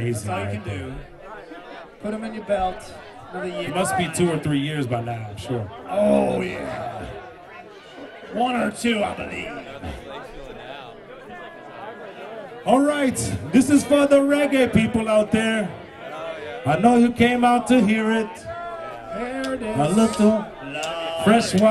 amazing. That's all you right can there. do. Put them in your belt. Another year. It must be 2 or 3 years by now, I'm sure. Oh, yeah. 1 or 2, I believe. All right, this is for the reggae people out there. I know you came out to hear it. There it is. A little fresh water.